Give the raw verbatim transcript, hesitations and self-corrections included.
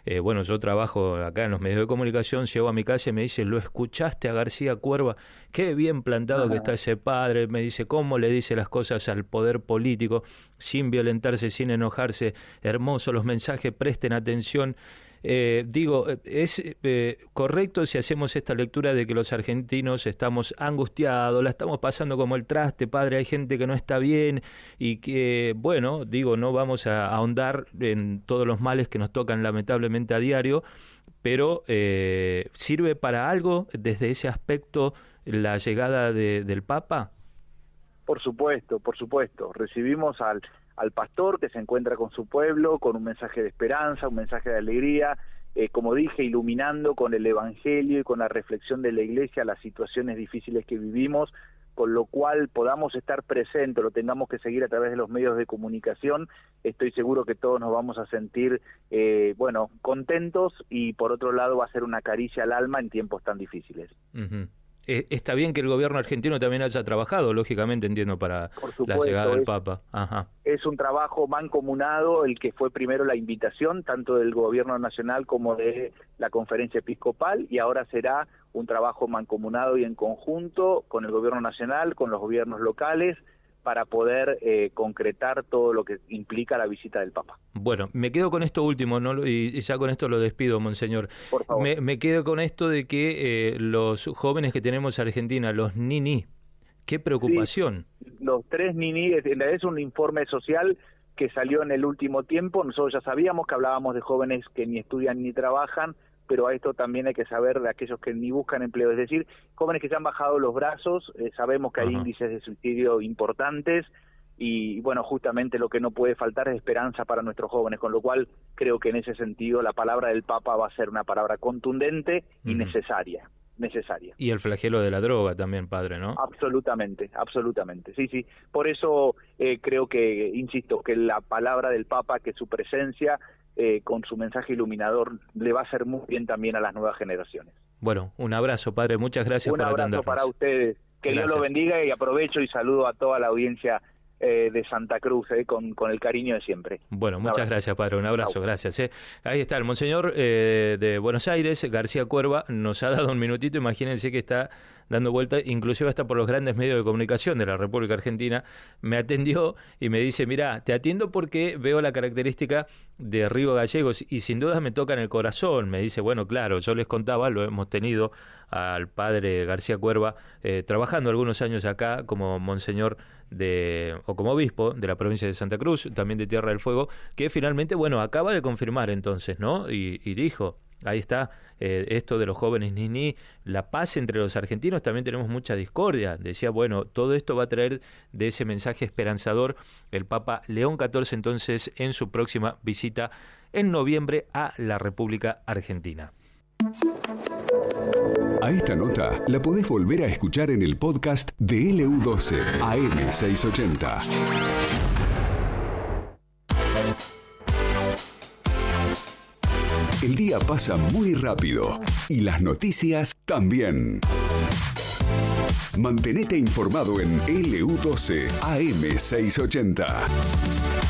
eh, bueno, yo trabajo acá en los medios de comunicación, llego a mi casa y me dice, ¿lo escuchaste a García Cuerva? Qué bien plantado Ajá. que está ese padre, me dice, ¿cómo le dice las cosas al poder político? Sin violentarse, sin enojarse, hermoso los mensajes, presten atención. Eh, digo, es eh, correcto si hacemos esta lectura de que los argentinos estamos angustiados, la estamos pasando como el traste, padre, hay gente que no está bien y que, bueno, digo, no vamos a ahondar en todos los males que nos tocan lamentablemente a diario, pero eh, ¿sirve para algo desde ese aspecto la llegada de, del Papa? Por supuesto, por supuesto. Recibimos al al pastor que se encuentra con su pueblo, con un mensaje de esperanza, un mensaje de alegría, eh, como dije, iluminando con el Evangelio y con la reflexión de la Iglesia las situaciones difíciles que vivimos, con lo cual podamos estar presentes, lo tengamos que seguir a través de los medios de comunicación, estoy seguro que todos nos vamos a sentir, eh, bueno, contentos, y por otro lado va a ser una caricia al alma en tiempos tan difíciles. Uh-huh. Está bien que el gobierno argentino también haya trabajado, lógicamente, entiendo, para supuesto, la llegada del es, Papa. Ajá. Es un trabajo mancomunado, el que fue primero la invitación, tanto del gobierno nacional como de la conferencia episcopal, y ahora será un trabajo mancomunado y en conjunto con el gobierno nacional, con los gobiernos locales, para poder eh, concretar todo lo que implica la visita del Papa. Bueno, me quedo con esto último, ¿no? y, y ya con esto lo despido, monseñor. Por favor. Me, me quedo con esto de que eh, los jóvenes que tenemos en Argentina, los niní, qué preocupación. Sí, los tres niní, es, es un informe social que salió en el último tiempo. Nosotros ya sabíamos que hablábamos de jóvenes que ni estudian ni trabajan, pero a esto también hay que saber de aquellos que ni buscan empleo, es decir, jóvenes que se han bajado los brazos, eh, sabemos que hay Ajá. índices de suicidio importantes, y bueno, justamente lo que no puede faltar es esperanza para nuestros jóvenes, con lo cual creo que en ese sentido la palabra del Papa va a ser una palabra contundente y uh-huh. necesaria, necesaria. Y el flagelo de la droga también, padre, ¿no? Absolutamente, absolutamente, sí, sí, por eso eh, creo que, insisto, que la palabra del Papa, que su presencia, Eh, con su mensaje iluminador, le va a hacer muy bien también a las nuevas generaciones. Bueno, un abrazo, padre, muchas gracias un por atendernos. Un abrazo para ustedes, que gracias. Dios lo bendiga, y aprovecho y saludo a toda la audiencia eh, de Santa Cruz, eh, con, con el cariño de siempre. Bueno, muchas gracias, padre, un abrazo, Chau. gracias. Eh. Ahí está, el monseñor eh, de Buenos Aires, García Cuerva, nos ha dado un minutito, imagínense que está dando vuelta, inclusive hasta por los grandes medios de comunicación de la República Argentina, me atendió y me dice, mirá, te atiendo porque veo la característica de Río Gallegos y sin duda me toca en el corazón. Me dice, bueno, claro, yo les contaba, lo hemos tenido al padre García Cuerva eh, trabajando algunos años acá como monseñor de, o como obispo de la provincia de Santa Cruz, también de Tierra del Fuego, que finalmente, bueno, acaba de confirmar entonces, ¿no? Y, y dijo, ahí está, eh, esto de los jóvenes niní, la paz entre los argentinos, también tenemos mucha discordia. Decía, bueno, todo esto va a traer de ese mensaje esperanzador el Papa León catorce, entonces, en su próxima visita en noviembre a la República Argentina. A esta nota la podés volver a escuchar en el podcast de L U doce A M seiscientos ochenta. El día pasa muy rápido y las noticias también. Mantenete informado en L U doce A M seiscientos ochenta.